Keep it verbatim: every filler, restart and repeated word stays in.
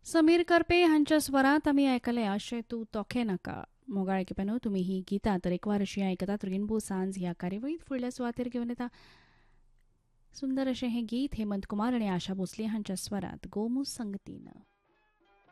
समीर करपे हांच्या स्वरांत आमी आयकले अशें तूं तोखे नाका. मोगाळ केपेनो तुमी ही गितां तरेकवार अशीं आयकतात. रेनबो सांज ह्या कार्यावळींत फुडल्या सुवातेर घेवन येता सुंदर अशें हें गीत हेमंत कुमार आनी आशा भोसले हांच्या स्वरांत गोमू संगतीन.